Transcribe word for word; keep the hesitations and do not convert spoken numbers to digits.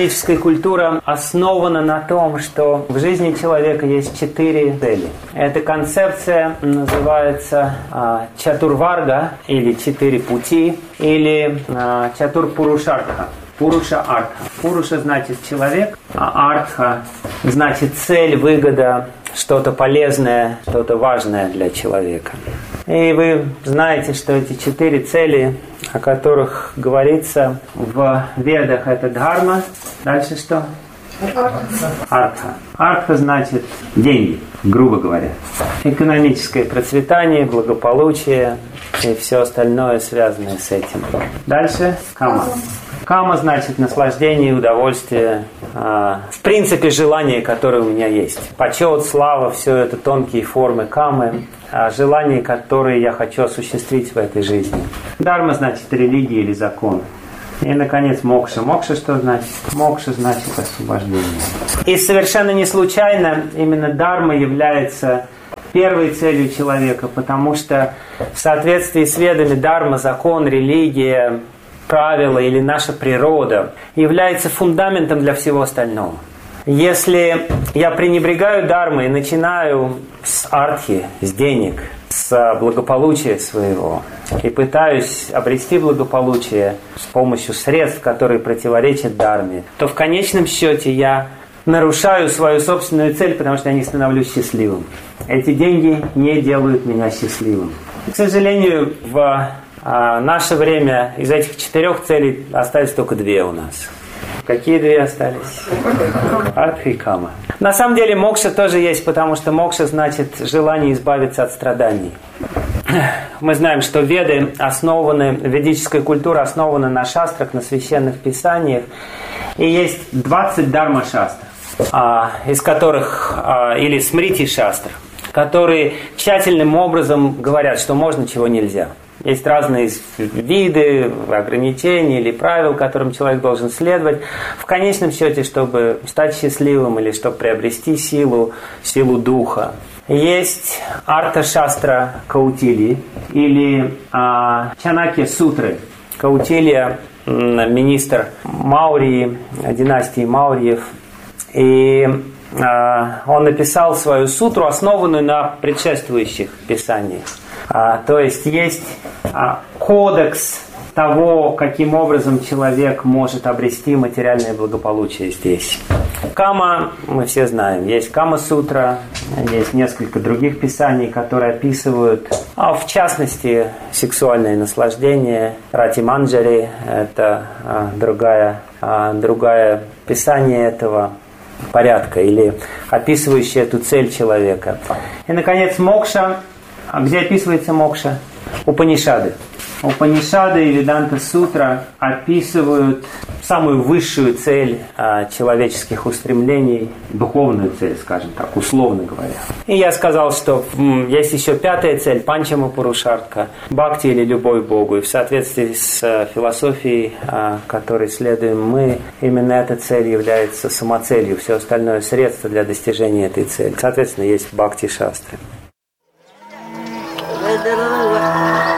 ведическая культура основана на том, что в жизни человека есть четыре цели. Эта концепция называется а, чатурварга, или четыре пути, или а, чатурпурушартха. Пуруша артха. Пуруша значит человек, а артха значит цель, выгода, что-то полезное, что-то важное для человека. И вы знаете, что эти четыре цели, о которых говорится в Ведах, это дхарма. Дальше что? Артха. Артха значит деньги, грубо говоря. Экономическое процветание, благополучие и все остальное, связанное с этим. Дальше кама. Кама значит наслаждение, удовольствие, э, в принципе желание, которое у меня есть. Почет, слава, все это тонкие формы камы, э, желания, которые я хочу осуществить в этой жизни. Дарма значит религия или закон. И, наконец, мокша. Мокша что значит? Мокша значит освобождение. И совершенно не случайно именно дарма является первой целью человека, потому что в соответствии с ведами дарма, закон, религия, правила или наша природа является фундаментом для всего остального. Если я пренебрегаю дармой и начинаю с артхи, с денег, с благополучия своего и пытаюсь обрести благополучие с помощью средств, которые противоречат дарме, то в конечном счете я нарушаю свою собственную цель, потому что я не становлюсь счастливым. Эти деньги не делают меня счастливым. К сожалению, в А в наше время из этих четырех целей остались только две у нас. Какие две остались? Артха и кама. На самом деле мокша тоже есть, потому что мокша значит желание избавиться от страданий. Мы знаем, что веды основаны, ведическая культура основана на шастрах, на священных писаниях. И есть двадцать дарма-шастр, из которых, или смрити-шастр, которые тщательным образом говорят, что можно, чего нельзя. Есть разные виды, ограничений или правил, которым человек должен следовать. В конечном счете, чтобы стать счастливым или чтобы приобрести силу, силу духа. Есть арта-шастра Каутили или а, Чанакья сутры. Каутилия, министр Маурии, династии Маурьев. И а, он написал свою сутру, основанную на предшествующих писаниях. А, то есть есть а, кодекс того, каким образом человек может обрести материальное благополучие здесь. Кама, мы все знаем, есть Кама-сутра, есть несколько других писаний, которые описывают, а в частности, сексуальное наслаждение. Рати-манджари – это а, другая, а, другое писание этого порядка, или описывающее эту цель человека. И, наконец, мокша. А где описывается мокша? Упанишады. Упанишады и Веданта-сутра описывают самую высшую цель а, человеческих устремлений, духовную цель, скажем так, условно говоря. И я сказал, что м, есть еще пятая цель, панчама-пурушартха, бхакти или любовь к Богу. И в соответствии с а, философией, а, которой следуем мы, именно эта цель является самоцелью, все остальное средство для достижения этой цели. Соответственно, есть бхакти-шастры. Ведерова.